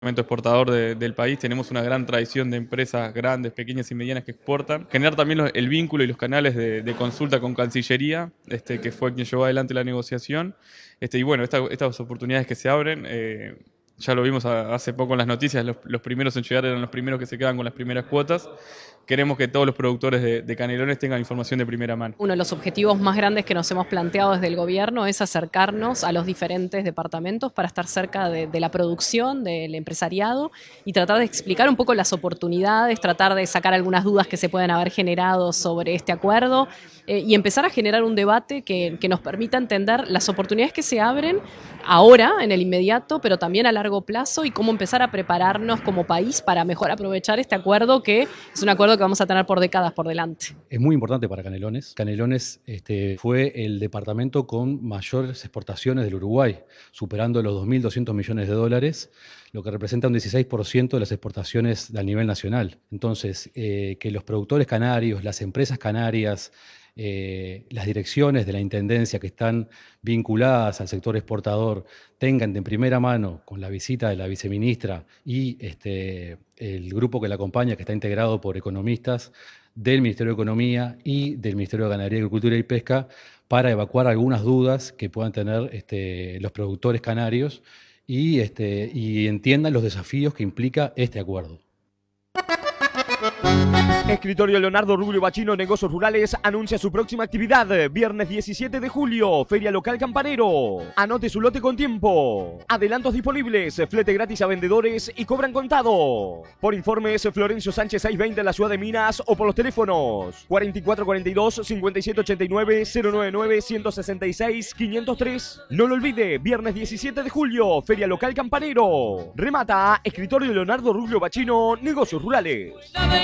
Exportador del país, tenemos una gran tradición de empresas grandes, pequeñas y medianas que exportan. Generar también el vínculo y los canales de consulta con Cancillería, que fue quien llevó adelante la negociación. Y bueno, estas oportunidades que se abren, ya lo vimos hace poco en las noticias, los primeros en llegar eran los primeros que se quedan con las primeras cuotas. Queremos que todos los productores de Canelones tengan información de primera mano. Uno de los objetivos más grandes que nos hemos planteado desde el gobierno es acercarnos a los diferentes departamentos para estar cerca de la producción, del empresariado y tratar de explicar un poco las oportunidades, tratar de sacar algunas dudas que se pueden haber generado sobre este acuerdo y empezar a generar un debate que nos permita entender las oportunidades que se abren ahora, en el inmediato, pero también a largo plazo y cómo empezar a prepararnos como país para mejor aprovechar este acuerdo, que es un acuerdo que vamos a tener por décadas por delante. Es muy importante para Canelones. Canelones fue el departamento con mayores exportaciones del Uruguay, superando los 2.200 millones de dólares, lo que representa un 16% de las exportaciones a nivel nacional. Entonces, que los productores canarios, las empresas canarias, las direcciones de la Intendencia que están vinculadas al sector exportador tengan de primera mano, con la visita de la viceministra y el grupo que la acompaña, que está integrado por economistas del Ministerio de Economía y del Ministerio de Ganadería, Agricultura y Pesca, para evacuar algunas dudas que puedan tener los productores canarios y entiendan los desafíos que implica este acuerdo. Escritorio Leonardo Rubio Bachino Negocios Rurales anuncia su próxima actividad, viernes 17 de julio, Feria Local Campanero. Anote su lote con tiempo. Adelantos disponibles, flete gratis a vendedores y cobran contado. Por informes, Florencio Sánchez 620 en la ciudad de Minas o por los teléfonos 4442-5789-099-166-503. No lo olvide, viernes 17 de julio, Feria Local Campanero. Remata Escritorio Leonardo Rubio Bachino Negocios Rurales.